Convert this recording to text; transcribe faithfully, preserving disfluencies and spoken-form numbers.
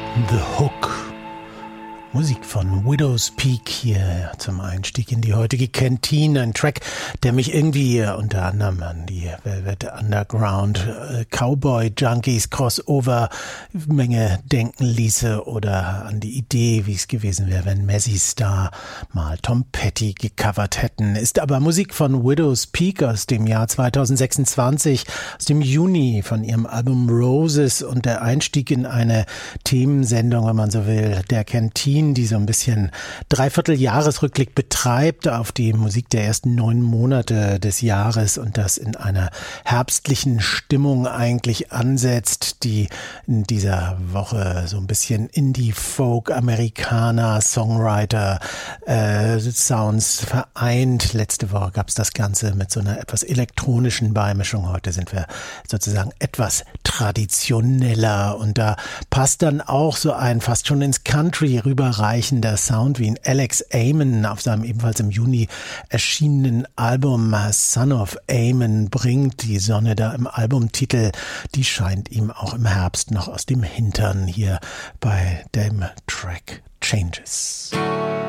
The Hook. Musik von Widow's Peak hier zum Einstieg in die heutige Kantine. Ein Track, der mich irgendwie unter anderem an die Velvet Underground äh, Cowboy Junkies Crossover Menge denken ließe oder an die Idee, wie es gewesen wäre, wenn Mazzy Star mal Tom Petty gecovert hätten. Ist aber Musik von Widow's Peak aus dem Jahr zweitausendsechsundzwanzig, aus dem Juni von ihrem Album Roses und der Einstieg in eine Themensendung, wenn man so will, der Kantine, die so ein bisschen Dreivierteljahresrückblick betreibt auf die Musik der ersten neun Monate des Jahres und das in einer herbstlichen Stimmung eigentlich ansetzt, die in dieser Woche so ein bisschen Indie-Folk, Amerikaner, Songwriter, äh, Sounds vereint. Letzte Woche gab es das Ganze mit so einer etwas elektronischen Beimischung. Heute sind wir sozusagen etwas traditioneller und da passt dann auch so ein fast schon ins Country rüberreichender Sound wie in Alex Amon auf seinem ebenfalls im Juni erschienenen Album Son of Amon bringt. Die Sonne da im Albumtitel, die scheint ihm auch im Herbst noch aus dem Hintern hier bei dem Track Changes.